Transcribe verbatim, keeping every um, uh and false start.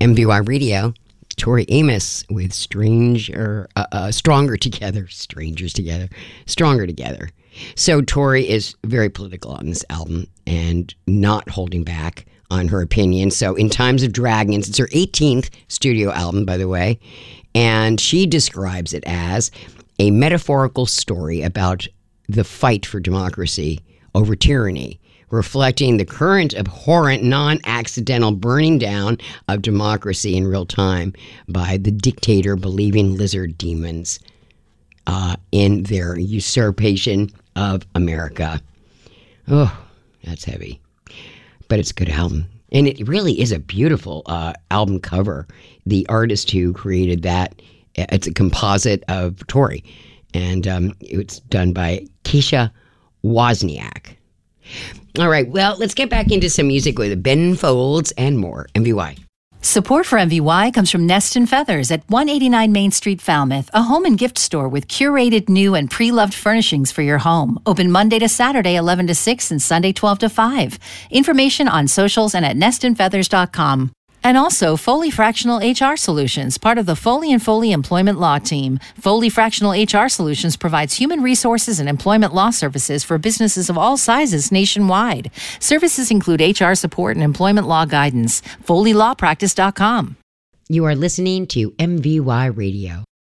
M V Y Radio. Tori Amos with Stranger, uh, uh, Stronger Together, Strangers Together, Stronger Together. So Tori is very political on this album and not holding back on her opinion. So in Times of Dragons, it's her eighteenth studio album, by the way, and she describes it as a metaphorical story about the fight for democracy over tyranny, reflecting the current abhorrent, non-accidental burning down of democracy in real time by the dictator-believing lizard demons uh, in their usurpation of America. Oh, that's heavy. But it's a good album. And it really is a beautiful uh, album cover. The artist who created that, it's a composite of Tori. And um, it's done by Keisha Wozniak. All right, well, let's get back into some music with Ben Folds and more. M V Y. Support for M V Y comes from Nest and Feathers at one eighty-nine Main Street, Falmouth, a home and gift store with curated new and pre-loved furnishings for your home. Open Monday to Saturday, eleven to six, and Sunday, twelve to five. Information on socials and at nest and feathers dot com. And also Foley Fractional H R Solutions, part of the Foley and Foley Employment Law Team. Foley Fractional H R Solutions provides human resources and employment law services for businesses of all sizes nationwide. Services include H R support and employment law guidance. foley law practice dot com. You are listening to M V Y Radio.